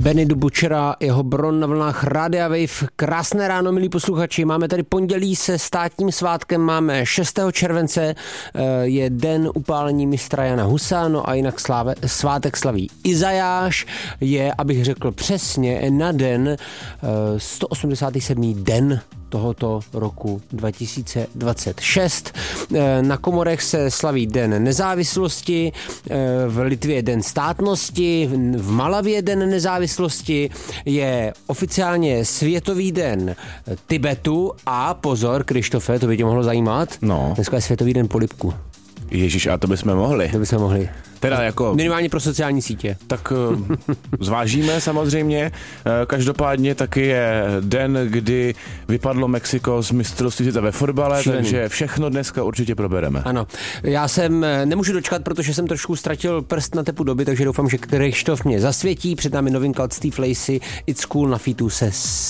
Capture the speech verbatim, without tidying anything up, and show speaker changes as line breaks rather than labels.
Benny the Butchera, jeho Bron na vlnách Rádia Wave. Krásné ráno, milí posluchači. Máme tady pondělí se státním svátkem, máme šestého července, je den upálení mistra Jana Husa, no a jinak sláve, svátek slaví Izajáš, je, abych řekl přesně, na den sto osmdesátý sedmý den tohoto roku dva tisíce dvacet šest. Na Komorech se slaví Den nezávislosti, v Litvě Den státnosti, v Malavě Den nezávislosti, je oficiálně Světový den Tibetu a pozor, Krištofe, to by tě mohlo zajímat,
no.
Dneska je Světový den polibku.
Ježíš, a to bychom mohli.
To bychom mohli.
Teda jako...
Minimálně pro sociální sítě.
Tak zvážíme samozřejmě. Každopádně taky je den, kdy vypadlo Mexiko z mistrovství světa ve fotbale,
Šílený.
Takže všechno dneska určitě probereme.
Ano. Já jsem nemůžu dočkat, protože jsem trošku ztratil prst na tepu doby, takže doufám, že Krištof mě zasvětí. Před námi novinka od Steve Lacy, It's Cool na featu se